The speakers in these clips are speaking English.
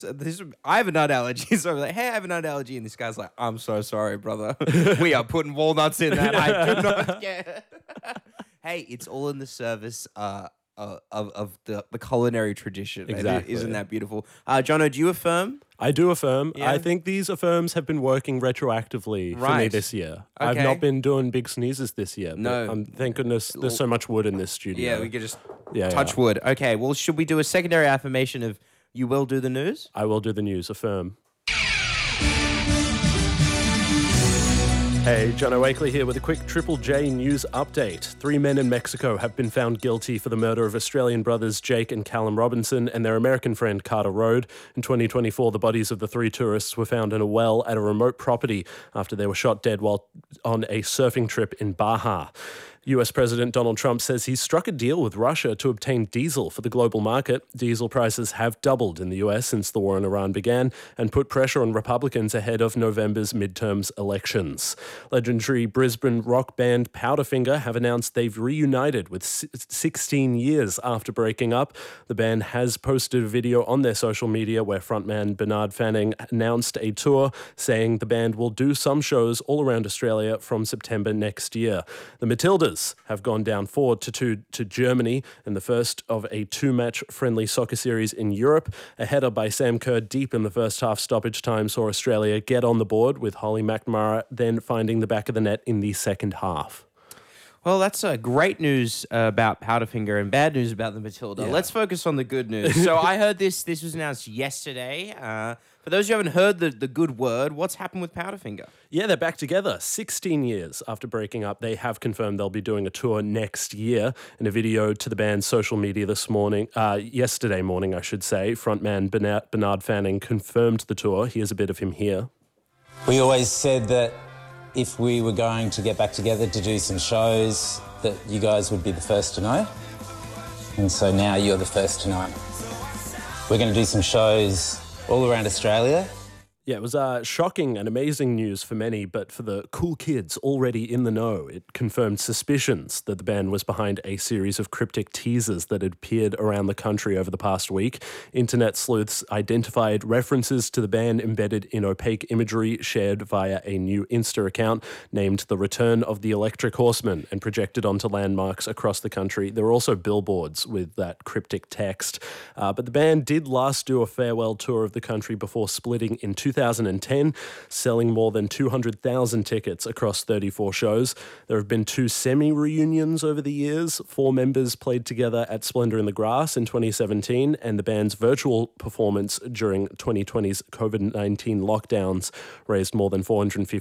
I have a nut allergy, so I'm like, hey, I have a nut allergy, and this guy's like, I'm so sorry, brother. We are putting walnuts in that. I do not care. Hey, it's all in the service of the culinary tradition. Exactly. Isn't that beautiful? Jono, do you affirm? I do affirm. Yeah. I think these affirms have been working retroactively for me Right. this year. Okay. I've not been doing big sneezes this year. No. But, thank goodness there's so much wood in this studio. Yeah, we could just Yeah, touch wood. Okay, well, should we do a secondary affirmation of you will do the news? I will do the news. Affirm. Hey, Jono Wakely here with a quick Triple J news update. 3 men in Mexico have been found guilty for the murder of Australian brothers Jake and Callum Robinson and their American friend Carter Road. In 2024, the bodies of the 3 tourists were found in a well at a remote property after they were shot dead while on a surfing trip in Baja. US President Donald Trump says he's struck a deal with Russia to obtain diesel for the global market. Diesel prices have doubled in the US since the war in Iran began and put pressure on Republicans ahead of November's midterms elections. Legendary Brisbane rock band Powderfinger have announced they've reunited with 16 years after breaking up. The band has posted a video on their social media where frontman Bernard Fanning announced a tour, saying the band will do some shows all around Australia from September next year. The Matildas have gone down 4-2 to Germany in the first of a 2-match friendly soccer series in Europe. A header by Sam Kerr deep in the first half stoppage time saw Australia get on the board, with Holly McNamara then finding the back of the net in the second half. Well, that's great news about Powderfinger and bad news about the Matilda. Yeah. Let's focus on the good news. So I heard this was announced yesterday. For those who haven't heard the good word, what's happened with Powderfinger? Yeah, they're back together 16 years after breaking up. They have confirmed they'll be doing a tour next year. In a video to the band's social media yesterday morning, I should say, frontman Bernard Fanning confirmed the tour. Here's a bit of him here. We always said that if we were going to get back together to do some shows, that you guys would be the first to know. And so now you're the first to know. We're going to do some shows all around Australia. Yeah, it was shocking and amazing news for many, but for the cool kids already in the know, it confirmed suspicions that the band was behind a series of cryptic teasers that had appeared around the country over the past week. Internet sleuths identified references to the band embedded in opaque imagery shared via a new Insta account named The Return of the Electric Horseman and projected onto landmarks across the country. There were also billboards with that cryptic text. But the band did last do a farewell tour of the country before splitting in 2010, selling more than 200,000 tickets across 34 shows. There have been 2 semi-reunions over the years. 4 members played together at Splendor in the Grass in 2017, and the band's virtual performance during 2020's COVID-19 lockdowns raised more than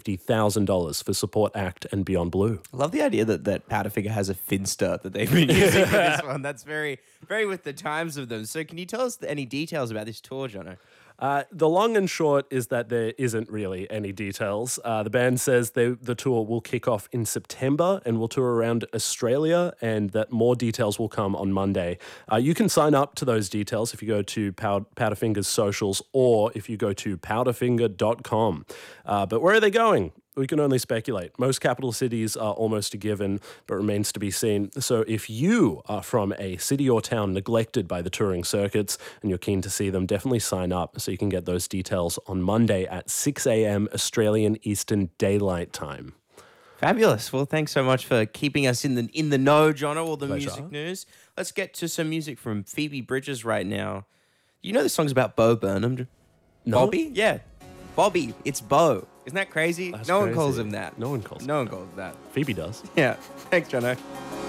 $450,000 for Support Act and Beyond Blue. I love the idea that Powderfinger has a Finsta that they've been using for this one. That's very, very with the times of them. So can you tell us any details about this tour, Jono? The long and short is that there isn't really any details. The band says the tour will kick off in September and will tour around Australia, and that more details will come on Monday. You can sign up to those details if you go to Powderfinger's socials or if you go to powderfinger.com. But where are they going? We can only speculate. Most capital cities are almost a given, but remains to be seen. So if you are from a city or town neglected by the touring circuits and you're keen to see them, definitely sign up so you can get those details on Monday at 6 a.m. Australian Eastern Daylight Time. Fabulous. Well, thanks so much for keeping us in the know, Jono, all the Pleasure. music news. Let's get to some music from Phoebe Bridgers right now. You know the song's about Bo Burnham? No? Bobby? Yeah. Bobby. It's Bo. Isn't that crazy? That's no one crazy. calls him that. No one calls him No one calls him that. Phoebe does. Yeah. Thanks, Jono.